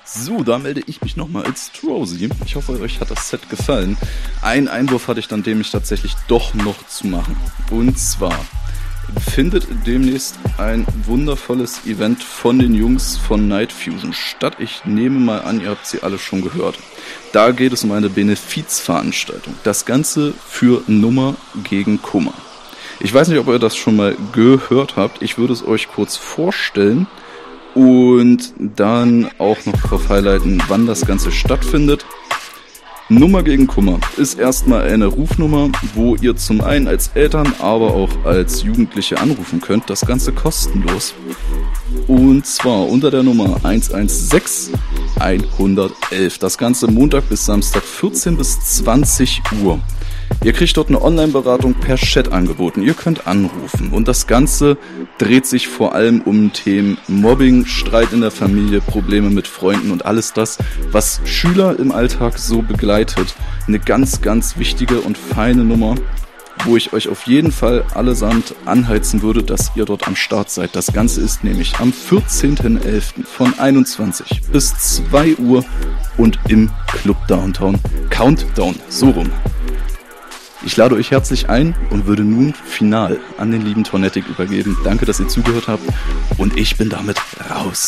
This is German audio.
So, da melde ich mich nochmal als Trozy. Ich hoffe, euch hat das Set gefallen. Einen Einwurf hatte ich dann nämlich tatsächlich doch noch zu machen. Und zwar findet demnächst ein wundervolles Event von den Jungs von Night Fusion statt. Ich nehme mal an, ihr habt sie alle schon gehört. Da geht es um eine Benefizveranstaltung. Das Ganze für Nummer gegen Kummer. Ich weiß nicht, ob ihr das schon mal gehört habt. Ich würde es euch kurz vorstellen und dann auch noch darauf highlighten, wann das Ganze stattfindet. Nummer gegen Kummer ist erstmal eine Rufnummer, wo ihr zum einen als Eltern, aber auch als Jugendliche anrufen könnt. Das Ganze kostenlos. Und zwar unter der Nummer 116 111. Das Ganze Montag bis Samstag 14 bis 20 Uhr. Ihr kriegt dort eine Online-Beratung per Chat angeboten. Ihr könnt anrufen. Und das Ganze dreht sich vor allem um Themen Mobbing, Streit in der Familie, Probleme mit Freunden und alles das, was Schüler im Alltag so begleitet. Eine ganz, ganz wichtige und feine Nummer, wo ich euch auf jeden Fall allesamt anheizen würde, dass ihr dort am Start seid. Das Ganze ist nämlich am 14.11. von 21 bis 2 Uhr und im Club Downtown Countdown. So rum. Ich lade euch herzlich ein und würde nun final an den lieben Tornettic übergeben. Danke, dass ihr zugehört habt und ich bin damit raus.